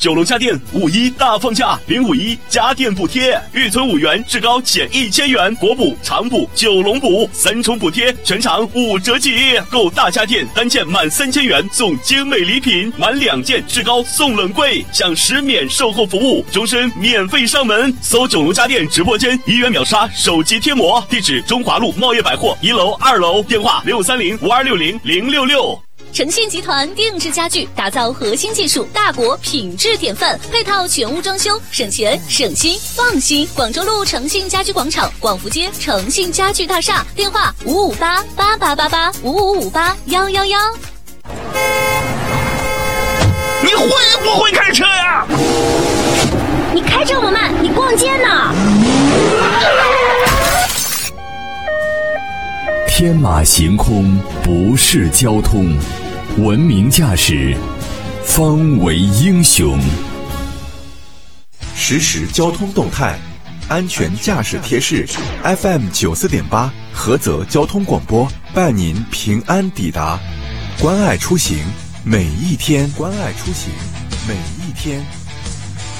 九龙家电5·1大放价，051家电补贴，预存5元，至高减1000元，国补、长补、九龙补3重补贴，全场5折起。购大家电单件满3000元送精美礼品，满2件至高送冷柜，享10免售后服务，终身免费上门。搜九龙家电直播间，1元秒杀手机贴膜，地址中华路茂业百货1楼、2楼，电话6530526066。 诚信集团定制家具，打造核心技术大国品质典范，配套全屋装修，省钱省心放心。广州路诚信家居广场，广福街诚信家具大厦，电话558888855581111。 你会不会开车呀？ 你开这么慢，你逛街呢？ 天马行空不是交通，文明驾驶方为英雄。 实时交通动态，安全驾驶贴士 FM 94.8菏泽交通广播伴您平安抵达，关爱出行每一天，关爱出行每一天。